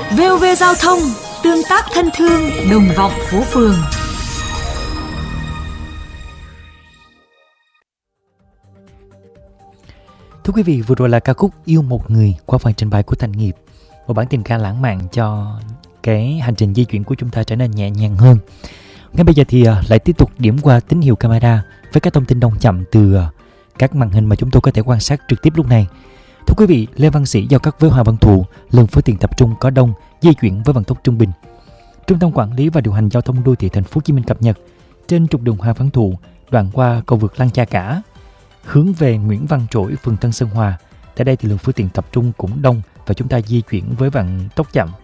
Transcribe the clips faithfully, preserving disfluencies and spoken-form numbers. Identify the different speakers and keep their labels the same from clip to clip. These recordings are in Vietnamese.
Speaker 1: vê o vê Giao thông, tương tác thân thương, đồng vọng phố phường.
Speaker 2: Thưa quý vị, vừa rồi là ca khúc Yêu Một Người qua phần trình bày của Thành Nghiệp, một bản tình ca lãng mạn cho cái hành trình di chuyển của chúng ta trở nên nhẹ nhàng hơn. Ngay bây giờ thì lại tiếp tục điểm qua tín hiệu camera với các thông tin đông chậm từ các màn hình mà chúng tôi có thể quan sát trực tiếp lúc này. Thưa quý vị, Lê Văn Sĩ giao cắt với Hoàng Văn Thụ, lượng phương tiện tập trung có đông, di chuyển với vận tốc trung bình. Trung tâm Quản lý và Điều hành Giao thông Đô thị Thành phố Hồ Chí Minh cập nhật trên trục đường Hoàng Văn Thụ, đoạn qua cầu vượt Lăng Cha Cả, hướng về Nguyễn Văn Trỗi, phường Tân Sơn Hòa. Tại đây thì lượng phương tiện tập trung cũng đông và chúng ta di chuyển với vận tốc chậm.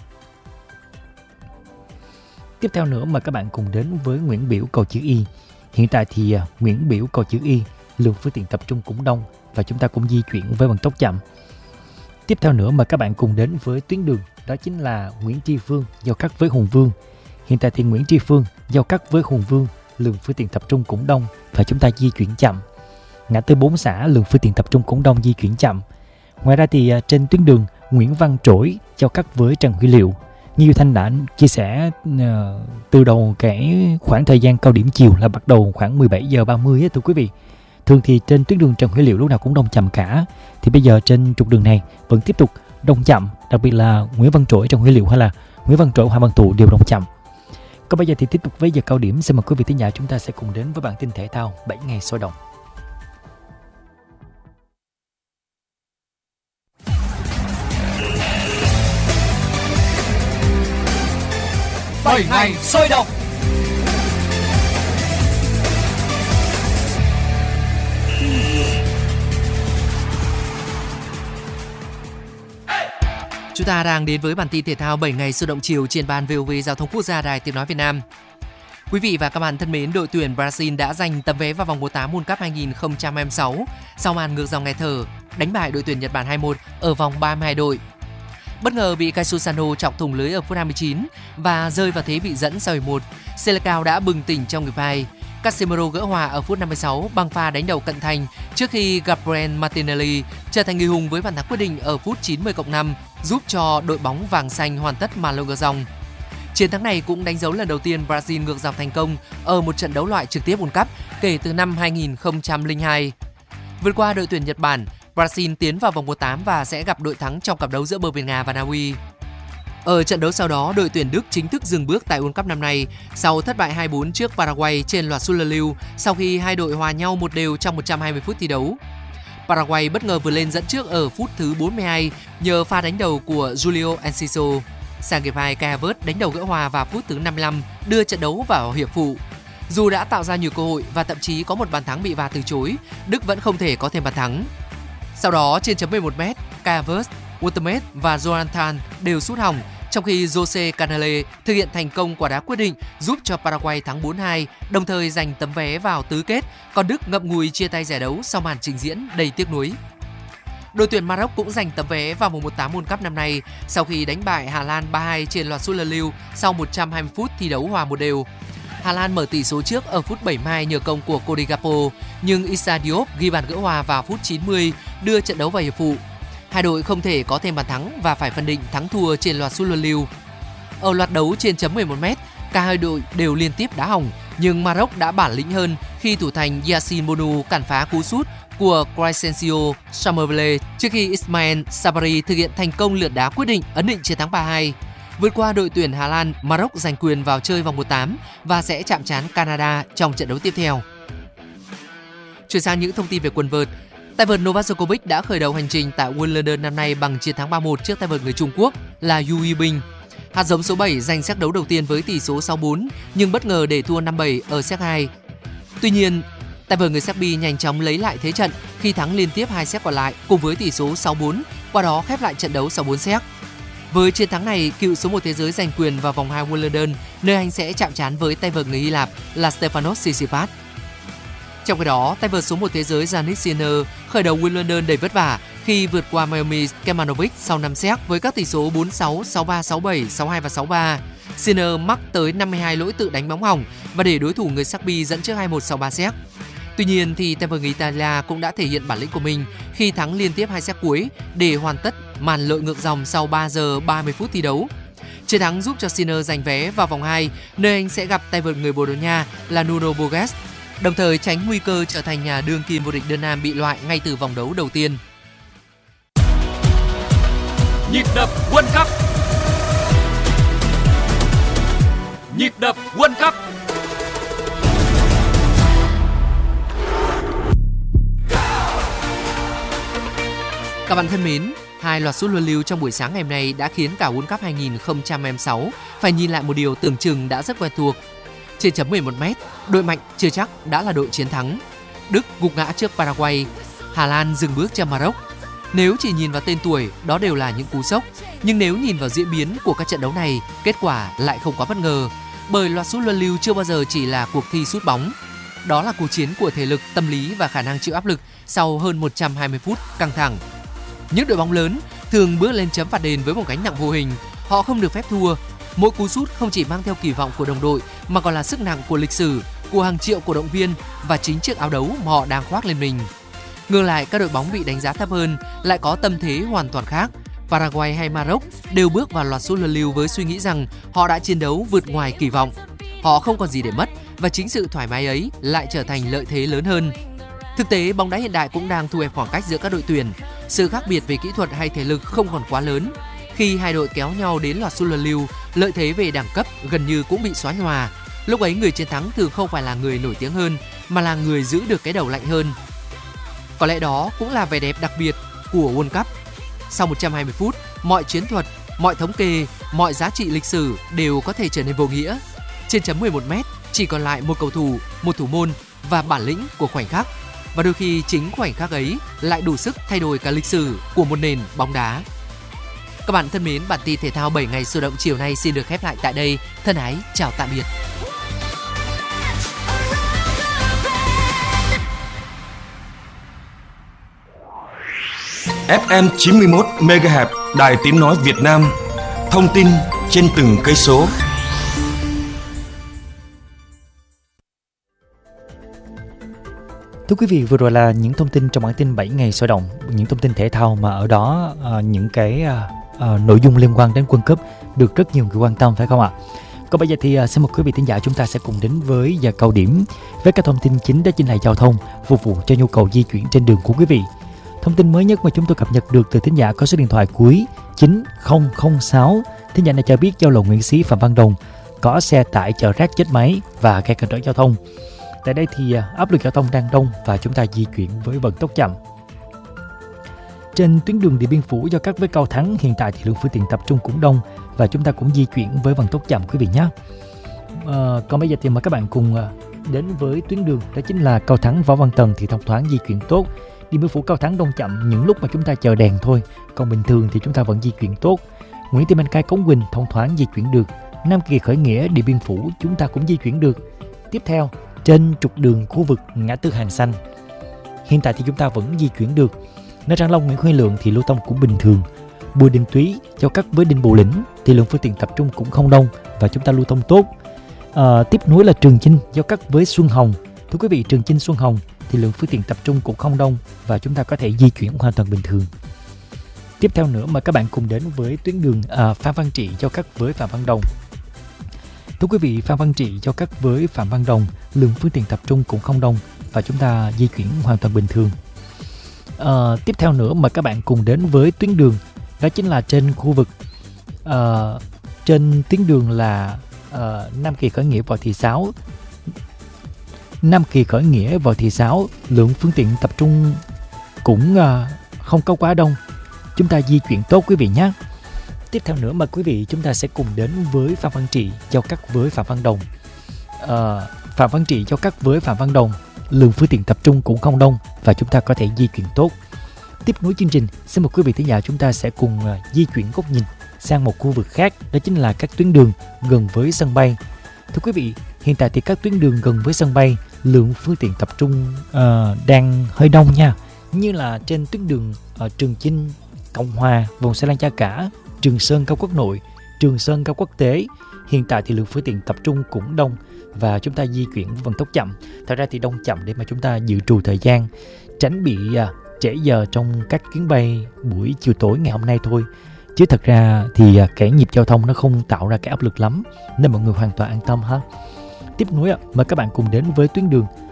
Speaker 2: Tiếp theo nữa mà các bạn cùng đến với Nguyễn Biểu, cầu chữ Y. Hiện tại thì Nguyễn Biểu, cầu chữ Y, lượng phương tiện tập trung cũng đông và chúng ta cũng di chuyển với vận tốc chậm. Tiếp theo nữa mà các bạn cùng đến với tuyến đường, đó chính là Nguyễn Tri Phương giao cắt với Hùng Vương. Hiện tại thì Nguyễn Tri Phương giao cắt với Hùng Vương, lượng phương tiện tập trung cũng đông và chúng ta di chuyển chậm. Ngã tư Bốn Xã, lượng phương tiện tập trung cũng đông, di chuyển chậm. Ngoài ra thì trên tuyến đường Nguyễn Văn Trỗi giao cắt với Trần Huy Liệu, như Thanh đã chia sẻ uh, từ đầu cái khoảng thời gian cao điểm chiều là bắt đầu khoảng mười bảy giờ ba mươi ấy, thưa quý vị. Thường thì trên tuyến đường Trần Huy Liệu lúc nào cũng đông chậm cả. Thì bây giờ trên trục đường này vẫn tiếp tục đông chậm, đặc biệt là Nguyễn Văn Trỗi, Trần Huy Liệu hay là Nguyễn Văn Trỗi, Hoàng Văn Thụ đều đông chậm. Còn bây giờ thì tiếp tục với giờ cao điểm, xin mời quý vị thính giả chúng ta sẽ cùng đến với bản tin thể thao bảy ngày sôi động.
Speaker 3: bảy ngày sôi động.
Speaker 4: Chúng ta đang đến với bản tin thể thao bảy ngày sôi động chiều trên ban vê o vê Giao thông Quốc gia, Đài Tiếng nói Việt Nam. Quý vị và các bạn thân mến, đội tuyển Brazil đã giành tấm vé vào vòng một tám World Cup hai không hai sáu sau màn ngược dòng nghẹt thở, đánh bại đội tuyển Nhật Bản hai một ở vòng ba mươi hai đội. Bất ngờ bị Caixão chọc thủng lưới ở phút hai mươi chín và rơi vào thế bị dẫn sau hiệp một, Selecao đã bừng tỉnh trong hiệp hai. Casemiro gỡ hòa ở phút năm mươi sáu bằng pha đánh đầu cận thành trước khi Gabriel Martinelli trở thành người hùng với bàn thắng quyết định ở phút chín mươi cộng năm, giúp cho đội bóng vàng xanh hoàn tất màn lội ngược dòng. Chiến thắng này cũng đánh dấu lần đầu tiên Brazil ngược dòng thành công ở một trận đấu loại trực tiếp World Cup kể từ năm hai không không hai. Vượt qua đội tuyển Nhật Bản, Brazil tiến vào vòng một tám và sẽ gặp đội thắng trong cặp đấu giữa bờ biển Nga và Na Uy. Ở trận đấu sau đó, đội tuyển Đức chính thức dừng bước tại World Cup năm nay sau thất bại hai bốn trước Paraguay trên loạt sút luân lưu sau khi hai đội hòa nhau một đều trong một trăm hai mươi phút thi đấu. Paraguay bất ngờ vượt lên dẫn trước ở phút thứ bốn mươi hai nhờ pha đánh đầu của Julio Enciso. Sang hiệp hai, Kai Havertz đánh đầu gỡ hòa vào phút thứ năm mươi lăm, đưa trận đấu vào hiệp phụ. Dù đã tạo ra nhiều cơ hội và thậm chí có một bàn thắng bị vê a rờ từ chối, Đức vẫn không thể có thêm bàn thắng. Sau đó trên chấm mười một mét, Kai Havertz, Watermet và Jonathan đều sút hỏng, trong khi Jose Canale thực hiện thành công quả đá quyết định giúp cho Paraguay thắng bốn hai, đồng thời giành tấm vé vào tứ kết, còn Đức ngậm ngùi chia tay giải đấu sau màn trình diễn đầy tiếc nuối. Đội tuyển Maroc cũng giành tấm vé vào vòng một tám World Cup năm nay sau khi đánh bại Hà Lan ba hai trên loạt sút luân lưu sau một trăm hai mươi phút thi đấu hòa một đều. Hà Lan mở tỷ số trước ở phút bảy mươi hai nhờ công của Cody Gakpo, nhưng Issa Diop ghi bàn gỡ hòa vào phút chín mươi, đưa trận đấu vào hiệp phụ. Hai đội không thể có thêm bàn thắng và phải phân định thắng thua trên loạt sút luân lưu. Ở loạt đấu trên chấm mười một mét, cả hai đội đều liên tiếp đá hỏng, nhưng Maroc đã bản lĩnh hơn khi thủ thành Yassine Bonu cản phá cú sút của Crescencio Somerville trước khi Ismail Sabari thực hiện thành công lượt đá quyết định ấn định chiến thắng ba hai. Vượt qua đội tuyển Hà Lan, Maroc giành quyền vào chơi vòng một tám và sẽ chạm trán Canada trong trận đấu tiếp theo. Chuyển sang những thông tin về quần vợt. Tay vợt Novak Djokovic đã khởi đầu hành trình tại Wimbledon năm nay bằng chiến thắng ba một trước tay vợt người Trung Quốc là Yu Yibing. Hạt giống số bảy giành set đấu đầu tiên với tỷ số sáu bốn nhưng bất ngờ để thua năm bảy ở set hai. Tuy nhiên, tay vợt người Serbia nhanh chóng lấy lại thế trận khi thắng liên tiếp hai set còn lại cùng với tỷ số sáu bốn, qua đó khép lại trận đấu sau bốn set. Với chiến thắng này, cựu số một thế giới giành quyền vào vòng hai Wimbledon, nơi anh sẽ chạm trán với tay vợt người Hy Lạp là Stefanos Tsitsipas. Trong khi đó, tay vợt số một thế giới Jannik Sinner khởi đầu Wimbledon đầy vất vả khi vượt qua Miami Kemanovic sau năm set với các tỷ số bốn sáu, sáu ba, sáu bảy, sáu hai và sáu ba. Sinner mắc tới năm mươi hai lỗi tự đánh bóng hỏng và để đối thủ người Serbia dẫn trước hai một sau ba set. Tuy nhiên thì tay vợt người Italia cũng đã thể hiện bản lĩnh của mình khi thắng liên tiếp hai set cuối để hoàn tất màn lội ngược dòng sau ba giờ ba mươi phút thi đấu. Chiến thắng giúp cho Sinner giành vé vào vòng hai, nơi anh sẽ gặp tay vợt người Bồ Đào Nha là Nuno Borges, đồng thời tránh nguy cơ trở thành nhà đương kim vô địch đơn nam bị loại ngay từ vòng đấu đầu tiên.
Speaker 3: Nhịp đập World Cup. Nhịp đập World Cup.
Speaker 4: Các bạn thân mến, hai loạt sút luân lưu trong buổi sáng ngày hôm nay đã khiến cả World Cup hai không hai sáu phải nhìn lại một điều tưởng chừng đã rất quen thuộc. Trên chấm mười một mét, đội mạnh chưa chắc đã là đội chiến thắng. Đức gục ngã trước Paraguay, Hà Lan dừng bước trước Maroc. Nếu chỉ nhìn vào tên tuổi, đó đều là những cú sốc. Nhưng nếu nhìn vào diễn biến của các trận đấu này, kết quả lại không quá bất ngờ. Bởi loạt sút luân lưu chưa bao giờ chỉ là cuộc thi sút bóng. Đó là cuộc chiến của thể lực, tâm lý và khả năng chịu áp lực sau hơn một trăm hai mươi phút căng thẳng. Những đội bóng lớn thường bước lên chấm phạt đền với một gánh nặng vô hình. Họ không được phép thua. Mỗi cú sút không chỉ mang theo kỳ vọng của đồng đội mà còn là sức nặng của lịch sử, của hàng triệu cổ động viên và chính chiếc áo đấu mà họ đang khoác lên mình. Ngược lại, các đội bóng bị đánh giá thấp hơn lại có tâm thế hoàn toàn khác. Paraguay hay Maroc đều bước vào loạt sút luân lưu với suy nghĩ rằng họ đã chiến đấu vượt ngoài kỳ vọng. Họ không còn gì để mất và chính sự thoải mái ấy lại trở thành lợi thế lớn hơn. Thực tế, bóng đá hiện đại cũng đang thu hẹp khoảng cách giữa các đội tuyển. Sự khác biệt về kỹ thuật hay thể lực không còn quá lớn. Khi hai đội kéo nhau đến loạt sút luân lưu, lợi thế về đẳng cấp gần như cũng bị xóa nhòa. Lúc ấy người chiến thắng thường không phải là người nổi tiếng hơn, mà là người giữ được cái đầu lạnh hơn. Có lẽ đó cũng là vẻ đẹp đặc biệt của World Cup. Sau một trăm hai mươi phút, mọi chiến thuật, mọi thống kê, mọi giá trị lịch sử đều có thể trở nên vô nghĩa. Trên chấm mười một mét chỉ còn lại một cầu thủ, một thủ môn và bản lĩnh của khoảnh khắc. Và đôi khi chính khoảnh khắc ấy lại đủ sức thay đổi cả lịch sử của một nền bóng đá. Các bạn thân mến, bản tin thể thao bảy ngày sôi động chiều nay xin được khép lại tại đây. Thân ái, chào tạm biệt.
Speaker 5: ép em chín mươi mốt mê ga héc Đài Tiếng nói Việt Nam. Thông tin trên từng cây số.
Speaker 2: Thưa quý vị, vừa rồi là những thông tin trong bản tin bảy ngày sôi động, những thông tin thể thao mà ở đó uh, những cái uh, uh, nội dung liên quan đến World Cup được rất nhiều người quan tâm, phải không ạ? Còn bây giờ thì uh, xin mời quý vị thính giả chúng ta sẽ cùng đến với giờ cao điểm với các thông tin chính, đó chính là giao thông phục vụ cho nhu cầu di chuyển trên đường của quý vị. Thông tin mới nhất mà chúng tôi cập nhật được từ thính giả có số điện thoại cuối chín không không sáu. Thính giả này cho biết giao lộ Nguyễn Xí Phạm Văn Đồng có xe tải chở rác chết máy và gây cản trở giao thông. Tại đây thì áp lực giao thông đang đông và chúng ta di chuyển với vận tốc chậm. Trên tuyến đường Điện Biên Phủ do cắt với Cao Thắng, hiện tại thì lượng phương tiện tập trung cũng đông và chúng ta cũng di chuyển với vận tốc chậm quý vị nhé. À, còn bây giờ thì mời các bạn cùng đến với tuyến đường, đó chính là Cao Thắng Võ Văn Tần thì thông thoáng di chuyển tốt. Điện Biên Phủ Cao Thắng đông chậm những lúc mà chúng ta chờ đèn thôi, còn bình thường thì chúng ta vẫn di chuyển tốt. Nguyễn Thị Minh Khai Cống Quỳnh thông thoáng di chuyển được. Nam Kỳ Khởi Nghĩa Điện Biên Phủ chúng ta cũng di chuyển được. Tiếp theo trên trục đường khu vực ngã tư Hàng Xanh, hiện tại thì chúng ta vẫn di chuyển được. Nơi Trang Long Nguyễn Huy Lượng thì lưu thông cũng bình thường. Bùi Đình Túy giao cắt với Đinh Bộ Lĩnh thì lượng phương tiện tập trung cũng không đông và chúng ta lưu thông tốt. À, tiếp nối là Trường Chinh giao cắt với Xuân Hồng. Thưa quý vị, Trường Chinh Xuân Hồng thì lượng phương tiện tập trung cũng không đông và chúng ta có thể di chuyển hoàn toàn bình thường. Tiếp theo nữa mời các bạn cùng đến với tuyến đường à, Phan Văn Trị giao cắt với Phạm Văn Đồng. Thưa quý vị, Phan Văn Trị giao cắt với Phạm Văn Đồng, lượng phương tiện tập trung cũng không đông và chúng ta di chuyển hoàn toàn bình thường. À, tiếp theo nữa mời các bạn cùng đến với tuyến đường, đó chính là trên khu vực à, trên tuyến đường là à, Nam Kỳ Khởi Nghĩa Võ Thị Sáu. Nam Kỳ Khởi Nghĩa Võ Thị Sáu, lượng phương tiện tập trung cũng à, không có quá đông. Chúng ta di chuyển tốt quý vị nhé. Tiếp theo nữa mà quý vị chúng ta sẽ cùng đến với Phạm Văn Trị giao cắt với Phạm Văn Đồng. À, Phạm Văn Trị giao cắt với Phạm Văn Đồng, lượng phương tiện tập trung cũng không đông và chúng ta có thể di chuyển tốt. Tiếp nối chương trình, xin mời quý vị thính giả chúng ta sẽ cùng uh, di chuyển góc nhìn sang một khu vực khác, đó chính là các tuyến đường gần với sân bay. Thưa quý vị, hiện tại thì các tuyến đường gần với sân bay, lượng phương tiện tập trung uh, đang hơi đông nha. Như là trên tuyến đường uh, Trường Chinh, Cộng Hòa, vòng Xe Lăng Cha Cả, Trường Sơn Cao Quốc Nội, Trường Sơn Cao Quốc Tế. Hiện tại thì lượng phương tiện tập trung cũng đông. và chúng ta di chuyển với vận tốc chậm. Thật ra thì đông chậm để mà chúng ta dự trù thời gian, tránh bị uh, trễ giờ trong các chuyến bay buổi chiều tối ngày hôm nay thôi. Chứ thật ra thì uh, cái nhịp giao thông nó không tạo ra cái áp lực lắm, nên mọi người hoàn toàn an tâm ha. Tiếp nối, uh, mời các bạn cùng đến với tuyến đường